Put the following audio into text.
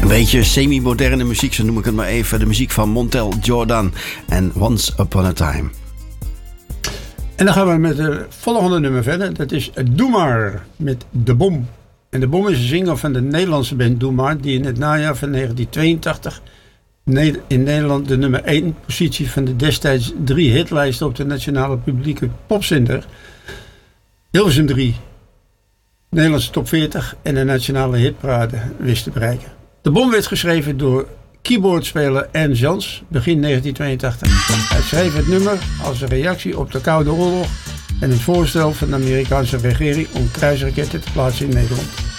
Beetje semi-moderne muziek, zo noem ik het maar even. De muziek van Montel Jordan en Once Upon a Time. En dan gaan we met het volgende nummer verder. Dat is Doe Maar met De Bom. En De Bom is een single van de Nederlandse band Doe Maar, die in het najaar van 1982 in Nederland de nummer 1 positie van de destijds 3 hitlijsten op de nationale publieke popzender Hilversum 3, Nederlandse top 40 en de nationale hitparade wist te bereiken. De Bom werd geschreven door keyboardspeler Ern Jans begin 1982. Hij schreef het nummer als een reactie op de Koude Oorlog en het voorstel van de Amerikaanse regering om kruisraketten te plaatsen in Nederland.